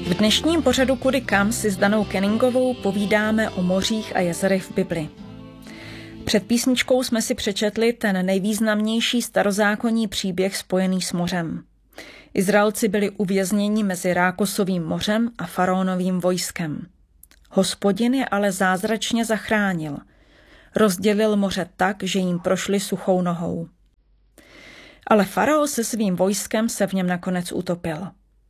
V dnešním pořadu Kudy kam si s Danou Kenningovou povídáme o mořích a jezerech v Bibli. Před písničkou jsme si přečetli ten nejvýznamnější starozákonní příběh spojený s mořem. Izraelci byli uvězněni mezi Rákosovým mořem a faraonovým vojskem. Hospodin je ale zázračně zachránil. Rozdělil moře tak, že jim prošli suchou nohou. Ale farao se svým vojskem se v něm nakonec utopil.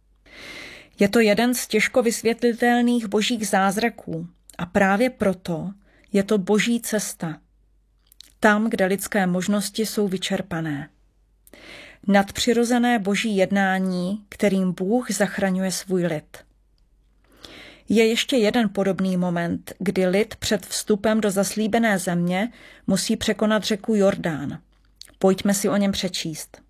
Je to jeden z těžko vysvětlitelných božích zázraků a právě proto je to boží cesta. Tam, kde lidské možnosti jsou vyčerpané. Nadpřirozené boží jednání, kterým Bůh zachraňuje svůj lid. Je ještě jeden podobný moment, kdy lid před vstupem do zaslíbené země musí překonat řeku Jordán. Pojďme si o něm přečíst.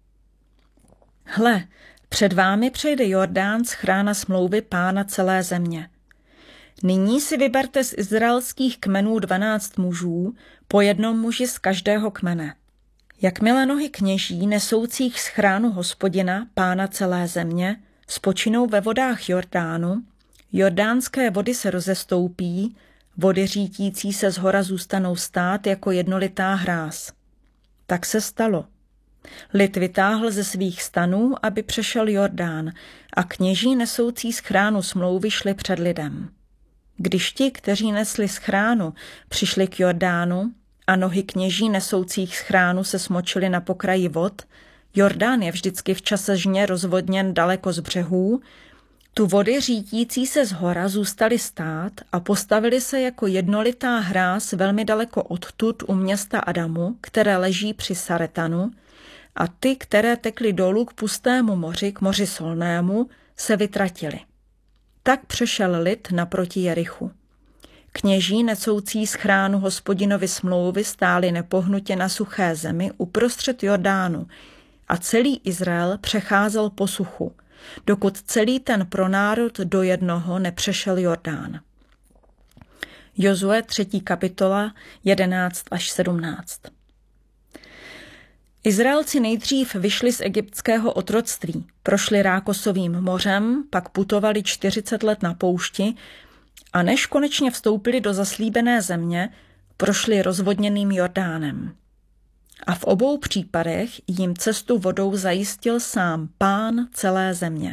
Hle, před vámi přejde Jordán z chrána smlouvy Pána celé země. Nyní si vyberte z izraelských kmenů 12 mužů, po jednom muži z každého kmene. Jakmile nohy kněží nesoucích z chránu Hospodina, Pána celé země, spočinou ve vodách Jordánu, jordánské vody se rozestoupí, vody řítící se zhora zůstanou stát jako jednolitá hráz. Tak se stalo. Lid vytáhl ze svých stanů, aby přešel Jordán, a kněží nesoucí z chránu smlouvy šli před lidem. Když ti, kteří nesli z chránu, přišli k Jordánu a nohy kněží nesoucích z chránu se smočily na pokraji vod, Jordán je vždycky v čase žně rozvodněn daleko z břehů, tu vody řítící se zhora zůstaly stát a postavily se jako jednolitá hráz velmi daleko odtud u města Adamu, které leží při Saretanu, a ty, které tekly dolů k pustému moři, k moři solnému, se vytratily. Tak přešel lid naproti Jerichu. Kněží nesoucí z chránu Hospodinovi smlouvy stáli nepohnutě na suché zemi uprostřed Jordánu a celý Izrael přecházel po suchu, dokud celý ten pronárod do jednoho nepřešel Jordán. Jozue 3. kapitola 11 až 17. Izraelci nejdřív vyšli z egyptského otroctví, prošli Rákosovým mořem, pak putovali 40 let na poušti a než konečně vstoupili do zaslíbené země, prošli rozvodněným Jordánem. A v obou případech jim cestu vodou zajistil sám Pán celé země.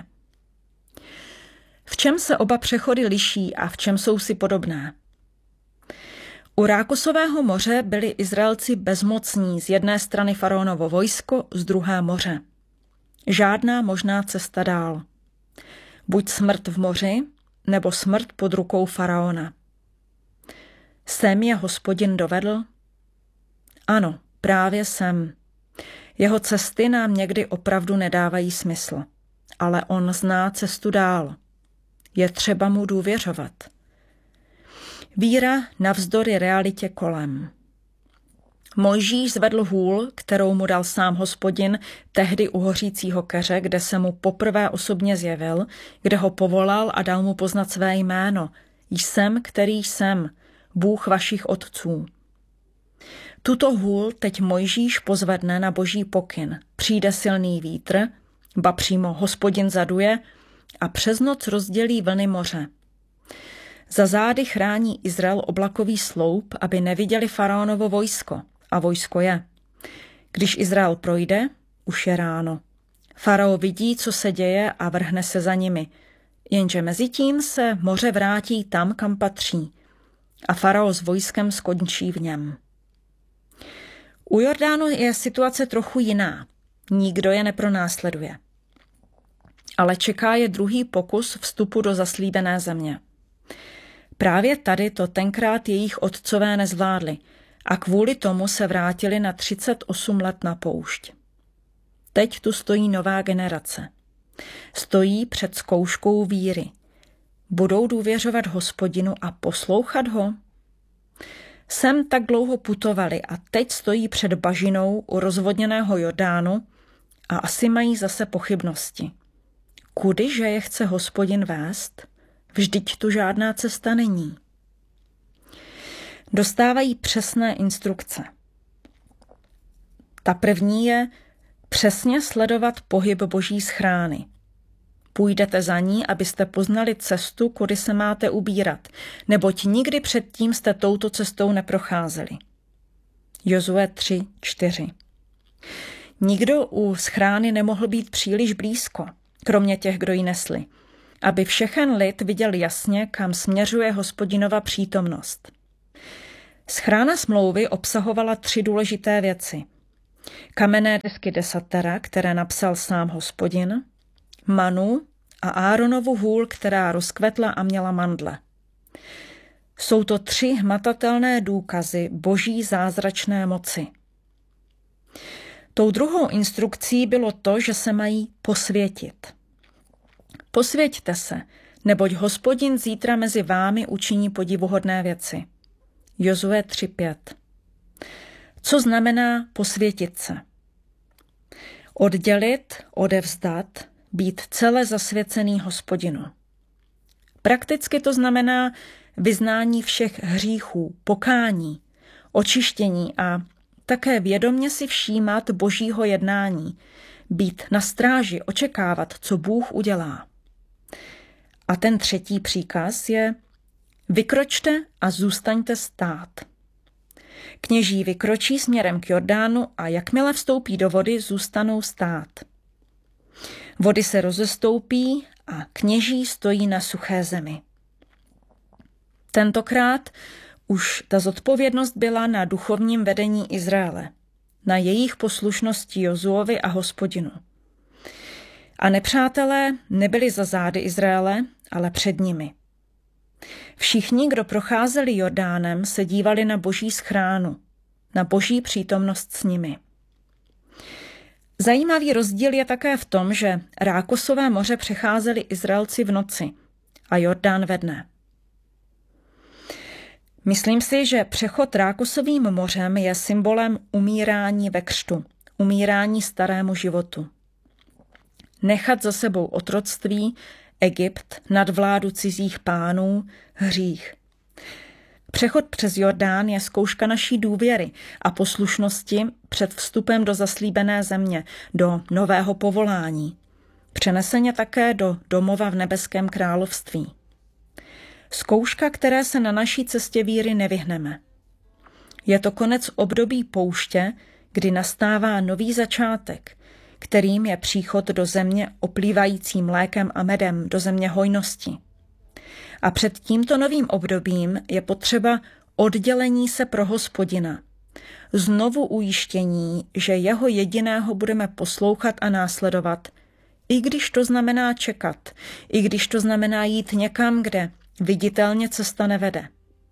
V čem se oba přechody liší a v čem jsou si podobné? U Rákosového moře byli Izraelci bezmocní, z jedné strany faraonovo vojsko, z druhé moře. Žádná možná cesta dál. Buď smrt v moři, nebo smrt pod rukou faraona. Sem je Hospodin dovedl? Ano, právě sem. Jeho cesty nám někdy opravdu nedávají smysl, ale on zná cestu dál. Je třeba mu důvěřovat. Víra navzdory realitě kolem. Mojžíš zvedl hůl, kterou mu dal sám Hospodin tehdy u hořícího keře, kde se mu poprvé osobně zjevil, kde ho povolal a dal mu poznat své jméno. Jsem, který jsem, Bůh vašich otců. Tuto hůl teď Mojžíš pozvedne na boží pokyn. Přijde silný vítr, ba přímo Hospodin zaduje a přes noc rozdělí vlny moře. Za zády chrání Izrael oblakový sloup, aby neviděli faraonovo vojsko. A vojsko je. Když Izrael projde, už je ráno. Farao vidí, co se děje a vrhne se za nimi. Jenže mezitím se moře vrátí tam, kam patří. A farao s vojskem skončí v něm. U Jordánu je situace trochu jiná. Nikdo je nepronásleduje. Ale čeká je druhý pokus vstupu do zaslíbené země. Právě tady to tenkrát jejich otcové nezvládli a kvůli tomu se vrátili na 38 let na poušť. Teď tu stojí nová generace. Stojí před zkouškou víry. Budou důvěřovat Hospodinu a poslouchat ho? Sem tak dlouho putovali a teď stojí před bažinou u rozvodněného Jordánu a asi mají zase pochybnosti. Kudyže je chce Hospodin vést? Vždyť tu žádná cesta není. Dostávají přesné instrukce. Ta první je přesně sledovat pohyb boží schrány. Půjdete za ní, abyste poznali cestu, kudy se máte ubírat, neboť nikdy předtím jste touto cestou neprocházeli. Jozue 3:4. Nikdo u schrány nemohl být příliš blízko, kromě těch, kdo ji nesli, aby všechen lid viděl jasně, kam směřuje Hospodinova přítomnost. Schrána smlouvy obsahovala 3 důležité věci. Kamenné desky desatera, které napsal sám Hospodin, manu a Áronovu hůl, která rozkvetla a měla mandle. Jsou to 3 hmatatelné důkazy boží zázračné moci. Tou druhou instrukcí bylo to, že se mají posvětit. Posvěťte se, neboť Hospodin zítra mezi vámi učiní podivuhodné věci. Jozue 3:5. Co znamená posvětit se? Oddělit, odevzdat, být celé zasvěcený Hospodinu. Prakticky to znamená vyznání všech hříchů, pokání, očištění a také vědomě si všímat božího jednání, být na stráži, očekávat, co Bůh udělá. A ten 3. příkaz je: vykročte a zůstaňte stát. Kněží vykročí směrem k Jordánu a jakmile vstoupí do vody, zůstanou stát. Vody se rozestoupí a kněží stojí na suché zemi. Tentokrát už ta zodpovědnost byla na duchovním vedení Izraele, na jejich poslušnosti Jozuovi a Hospodinu. A nepřátelé nebyli za zády Izraele, ale před nimi. Všichni, kdo procházeli Jordánem, se dívali na boží schránu, na boží přítomnost s nimi. Zajímavý rozdíl je také v tom, že Rákosové moře přecházeli Izraelci v noci a Jordán ve dne. Myslím si, že přechod Rákosovým mořem je symbolem umírání ve křtu, umírání starému životu. Nechat za sebou otroctví, Egypt, nadvládu cizích pánů, hřích. Přechod přes Jordán je zkouška naší důvěry a poslušnosti před vstupem do zaslíbené země, do nového povolání. Přeneseně také do domova v nebeském království. Zkouška, které se na naší cestě víry nevyhneme. Je to konec období pouště, kdy nastává nový začátek, kterým je příchod do země oplývající mlékem a medem, do země hojnosti. A před tímto novým obdobím je potřeba oddělení se pro Hospodina, znovu ujištění, že jeho jediného budeme poslouchat a následovat, i když to znamená čekat, i když to znamená jít někam, kde viditelně cesta nevede.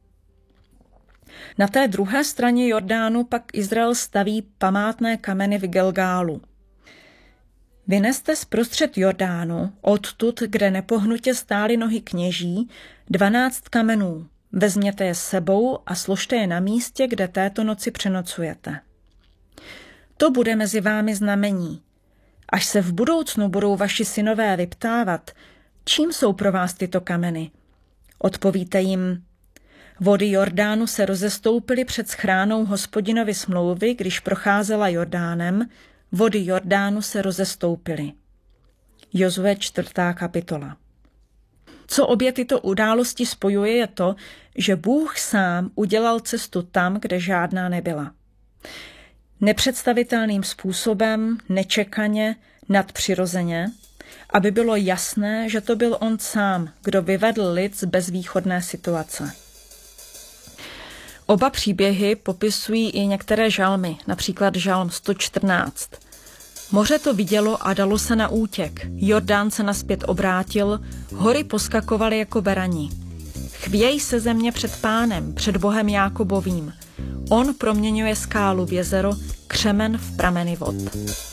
Na té druhé straně Jordánu pak Izrael staví památné kameny v Gilgálu. Vyneste zprostřed Jordánu, odtud, kde nepohnutě stály nohy kněží, 12 kamenů. Vezměte je s sebou a složte je na místě, kde této noci přenocujete. To bude mezi vámi znamení. Až se v budoucnu budou vaši synové vyptávat, čím jsou pro vás tyto kameny? Odpovíte jim: vody Jordánu se rozestoupily před schránou Hospodinovy smlouvy, když procházela Jordánem, vody Jordánu se rozestoupily. Jozue 4. kapitola. Co obě tyto události spojuje, je to, že Bůh sám udělal cestu tam, kde žádná nebyla. Nepředstavitelným způsobem, nečekaně, nadpřirozeně, aby bylo jasné, že to byl on sám, kdo vyvedl lid z bezvýchodné situace. Oba příběhy popisují i některé žalmy, například žalm 114. Moře to vidělo a dalo se na útěk, Jordán se nazpět obrátil, hory poskakovaly jako berani. Chvěj se země před Pánem, před Bohem Jákobovým. On proměňuje skálu v jezero, křemen v prameny vod.